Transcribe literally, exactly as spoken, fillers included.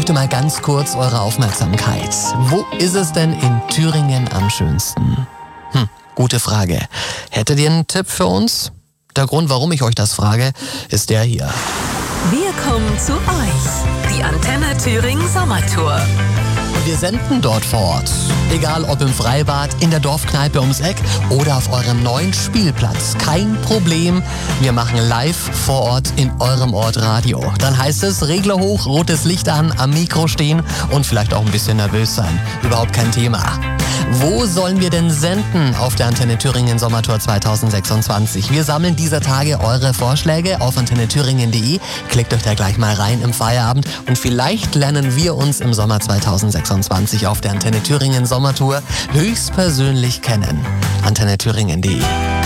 bräuchte mal ganz kurz eure Aufmerksamkeit. Wo ist es denn in Thüringen am schönsten? Hm, gute Frage. Hättet ihr einen Tipp für uns? Der Grund, warum ich euch das frage, ist der hier. Wir kommen zu euch. Die Antenne Thüringen Sommertour. Und wir senden dort vor Ort. Egal ob im Freibad, in der Dorfkneipe ums Eck oder auf eurem neuen Spielplatz. Kein Problem. Wir machen live vor Ort in eurem Ort Radio. Dann heißt es, Regler hoch, rotes Licht an, am Mikro stehen und vielleicht auch ein bisschen nervös sein. Überhaupt kein Thema. Wo sollen wir denn senden auf der Antenne Thüringen Sommertour zwanzig sechsundzwanzig? Wir sammeln dieser Tage eure Vorschläge auf antenne thüringen punkt de. Klickt euch da gleich mal rein im Feierabend und vielleicht lernen wir uns im Sommer zwanzig sechsundzwanzig auf der Antenne Thüringen Sommertour höchstpersönlich kennen. antenne thüringen punkt de